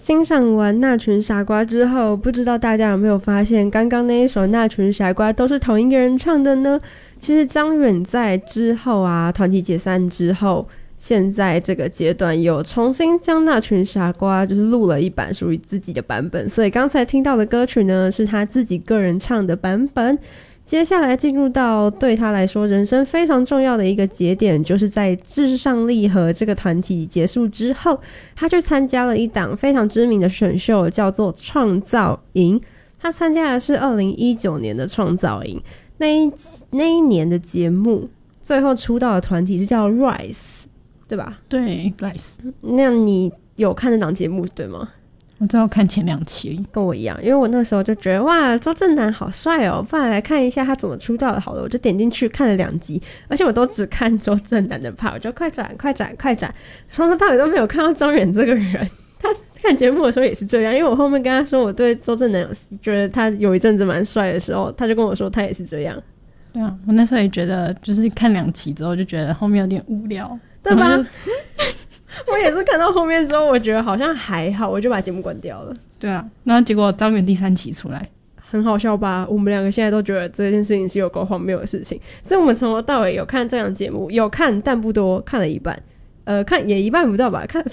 欣赏完那群傻瓜之后，不知道大家有没有发现刚刚那一首那群傻瓜都是同一个人唱的呢？其实张远在之后啊，团体解散之后，现在这个阶段有重新将那群傻瓜就是录了一版属于自己的版本，所以刚才听到的歌曲呢是他自己个人唱的版本。接下来进入到对他来说人生非常重要的一个节点，就是在至上励合这个团体结束之后，他去参加了一档非常知名的选秀，叫做创造营。他参加的是2019年的创造营，那一年的节目最后出道的团体是叫 Rise， 对吧？ 对 Rise。 那你有看那档节目对吗？ 我只有看前2期， 跟我一样，因为我那时候就觉得哇，周震南好帅哦，不然来看一下他怎么出道的好了，我就点进去看了2集，而且我都只看周震南的 part， 我就快转，从头到尾都没有看到张远这个人。他看节目的时候也是这样，因为我后面跟他说我对周震南觉得他有一阵子蛮帅的时候，他就跟我说他也是这样。 对啊，我那时候也觉得，就是看2期之后就觉得后面有点无聊， 对吧？我也是看到后面之后我觉得好像还好，我就把节目关掉了。 对啊，然后结果张远第3期出来， 很好笑吧？我们2个现在都觉得这件事情是有够荒谬的事情，所以我们从头到尾有看这档节目，有看但不多，看了一半，看也一半不到吧，看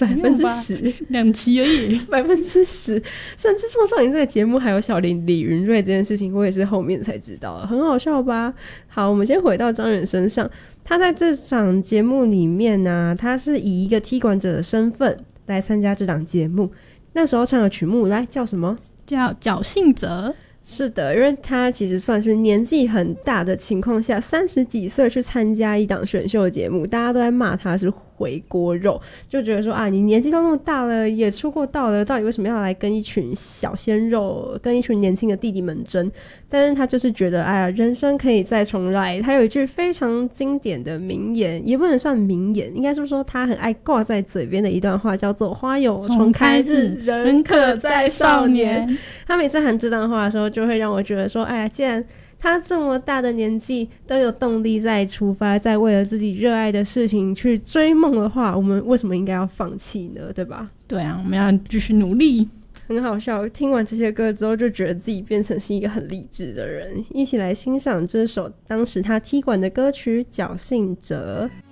10%，2 期而已 10%，甚至创造营这个节目还有小林李云瑞这件事情，我也是后面才知道的，很好笑吧？好，我们先回到张远身上，他在这场节目里面呢，他是以一个踢馆者的身份来参加这档节目。那时候唱的曲目来叫什么？ 叫侥幸者。 是的，因为他其实算是年纪很大的情况下，30几岁去参加一档选秀节目，大家都在骂他是回锅肉，就觉得说啊，你年纪都那么大了，也出过道了，到底为什么要来跟一群小鲜肉，跟一群年轻的弟弟们争？但是他就是觉得，哎呀，人生可以再重来。他有一句非常经典的名言，也不能算名言，应该是说他很爱挂在嘴边的一段话，叫做"花有重开日，人可再少年"。他每次喊这段话的时候，就会让我觉得说，哎呀，既然他这么大的年纪都有动力在出发，在为了自己热爱的事情去追梦的话，我们为什么应该要放弃呢？对吧？ 对啊，我们要继续努力。 很好笑，听完这些歌之后就觉得自己变成是一个很励志的人。一起来欣赏这首当时他踢馆的歌曲《侥幸者》。